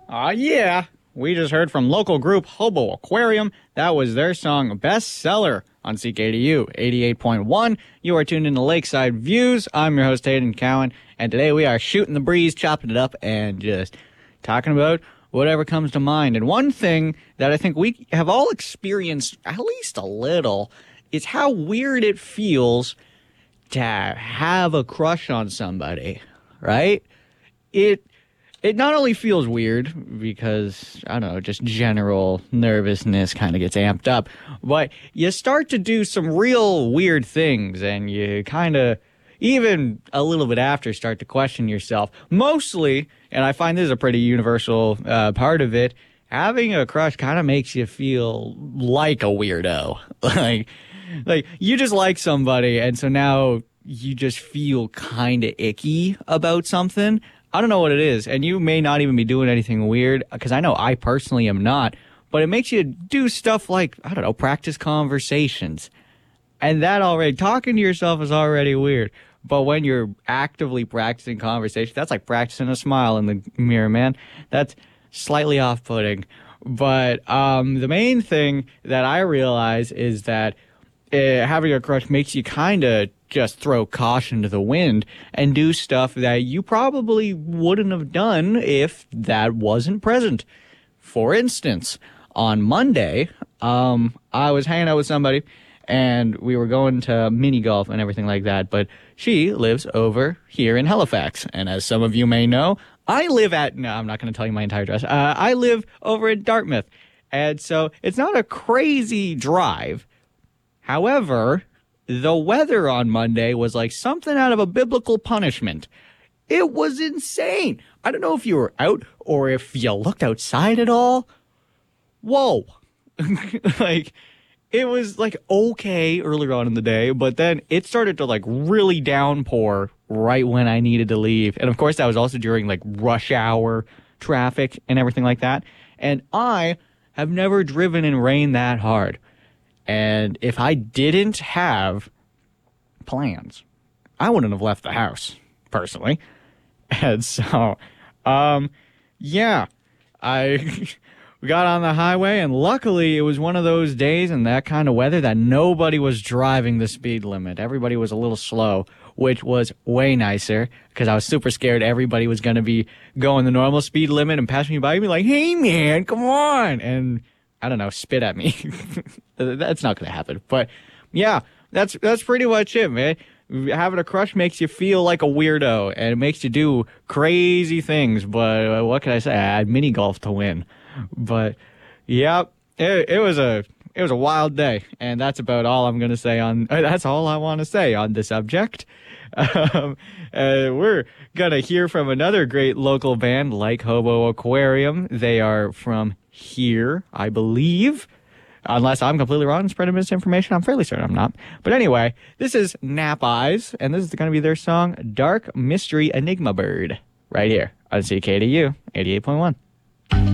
Yeah. We just heard from local group Hobo Aquarium. That was their song Bestseller on CKDU 88.1. You are tuned into Lakeside Views. I'm your host, Hayden Cowan, and today we are shooting the breeze, chopping it up, and just talking about whatever comes to mind. And one thing that I think we have all experienced at least a little is how weird it feels to have a crush on somebody, right? It not only feels weird because, I don't know, just general nervousness kind of gets amped up, but you start to do some real weird things and you kind of, even a little bit after, start to question yourself. Mostly, and I find this is a pretty universal part of it, having a crush kind of makes you feel like a weirdo. like you just like somebody, and so now you just feel kind of icky about something. I don't know what it is, and you may not even be doing anything weird, because I know I personally am not, but it makes you do stuff like, I don't know, practice conversations. And that already, talking to yourself is already weird. But when you're actively practicing conversation, that's like practicing a smile in the mirror, man. That's slightly off-putting. But the main thing that I realize is that having a crush makes you kind of just throw caution to the wind and do stuff that you probably wouldn't have done if that wasn't present. For instance, on Monday, I was hanging out with somebody and we were going to mini golf and everything like that, but she lives over here in Halifax. And as some of you may know, I live at, no, I'm not going to tell you my entire address. I live over in Dartmouth. And so it's not a crazy drive. However, the weather on Monday was like something out of a biblical punishment. It was insane. I don't know if you were out or if you looked outside at all. Whoa. Like, it was like okay earlier on in the day, but then it started to like really downpour right when I needed to leave. And of course, that was also during like rush hour traffic and everything like that. And I have never driven in rain that hard. And if I didn't have plans, I wouldn't have left the house, personally. And so, yeah, I we got on the highway, and luckily it was one of those days and that kind of weather that nobody was driving the speed limit. Everybody was a little slow, which was way nicer because I was super scared everybody was going to be going the normal speed limit and passing me by and be like, hey, man, come on. And I don't know, spit at me. That's not going to happen. But yeah, that's pretty much it, man. Having a crush makes you feel like a weirdo, and it makes you do crazy things. But what can I say? I had mini golf to win. But yeah, it was a wild day, and that's about all I'm going to say on. That's all I want to say on the subject. We're gonna hear from another great local band like Hobo Aquarium. They are from here, I believe. Unless I'm completely wrong and spreading misinformation. I'm fairly certain I'm not. But anyway, this is Nap Eyes, and this is going to be their song, Dark Mystery Enigma Bird, right here on CKDU 88.1.